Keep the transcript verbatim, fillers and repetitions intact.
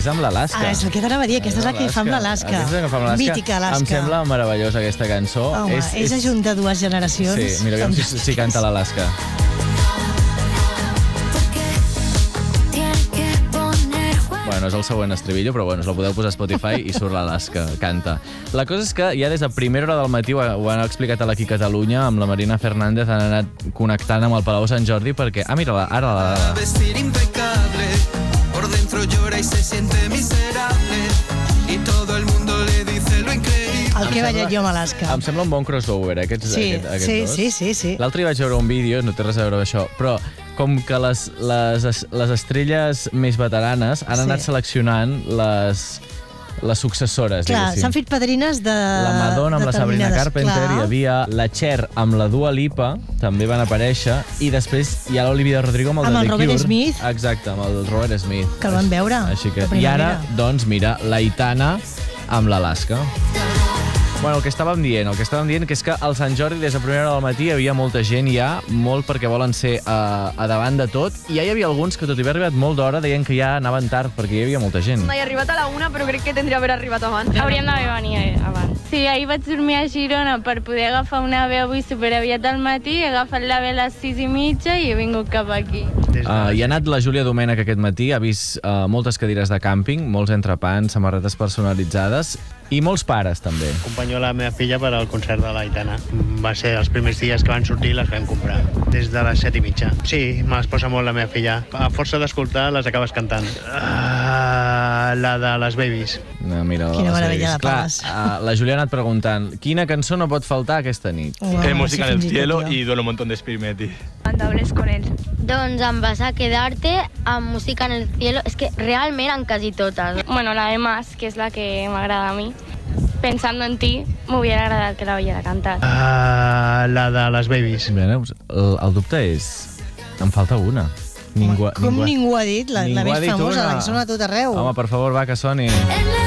és amb l'Alaska. Ah, és el que t'anava a dir, aquesta és la que fa amb l'Alaska. Aquesta és la que fa amb l'Alaska. Mítica Alaska. Em sembla meravellosa aquesta cançó. Home, és, és ajuntar dues generacions. Sí, mira, aviam si, si canta l'Alaska. Bueno, és el següent estribillo, però bueno, us la podeu posar a Spotify i surt l'Alaska, canta. La cosa és que ja des de primera hora del matí, ho, ho han explicat aquí a Catalunya, amb la Marina Fernández han anat connectant amb el Palau Sant Jordi perquè... Ah, mira, ara la... la... Vestir impecable, por dentro llora y se siente miserable, y todo el mundo le dice lo increíble. El que he ballat jo amb Alaska. Em sembla un bon crossover, eh, aquests, sí, aquest, aquests sí, dos. Sí, sí, sí. L'altre hi vaig veure un vídeo, no té res a veure amb això, però com que les, les, les estrelles més veteranes han Sí. anat seleccionant les, les successores, Clar, diguéssim. s'han fet padrines de... La Madonna amb la Sabrina determinades, Carpenter, clar. hi havia la Cher amb la Dua Lipa, també van aparèixer, i després hi ha l'Olivia Rodrigo amb el Amb de el The Robert Cure. Smith. Exacte, amb el Robert Smith. Que el van veure, Així que, de I ara, primavera. doncs, mira, l'Aitana amb l'Alaska. Bueno, el que estàvem dient, el que estàvem dient que és que al Sant Jordi des de primera hora del matí hi havia molta gent ja, molt perquè volen ser a, a davant de tot, i ja hi havia alguns que tot i haver arribat molt d'hora deien que ja anaven tard perquè hi havia molta gent. No he arribat a la una, però crec que tindria d'haver arribat abans. Hauríem d'haver venir abans. Sí, ahir vaig dormir a Girona per poder agafar una ave avui superaviat al matí, he agafat l'ave a les sis i mitja i he vingut cap aquí. Uh, hi ha anat la Júlia Domènech aquest matí, ha vist uh, moltes cadires de càmping, molts entrepans, samarretes personalitzades i molts pares, també. Acompanyo la meva filla per al concert de l'Aitana. Va ser els primers dies que van sortir i les vam comprar, des de les set i mitja. Sí, me les posa molt la meva filla. A força d'escoltar, les acabes cantant. Uh, la de les Babies. No, mira, Quina les meravella Babies. de Clar, pares. uh, la Júlia ha anat preguntant quina cançó no pot faltar aquesta nit. Oh, Eh, música sí, en el fins i tot cielo jo. y duele un montón de Spirimetti. Andables con él. Doncs em vas a quedar-te amb Música en el cielo. És que realment en quasi totes. Bueno, la de Más, que és la que m'agrada a mi. Pensando en ti, m'hubiera agradat que la hubiera cantat. Uh, la de les Babies. Bé, el, el dubte és... Em falta una. Ningú, Com ningú ha dit, la, la ningú ha més dit famosa, una. la que sona a tot arreu. Home, per favor, va, que soni. En la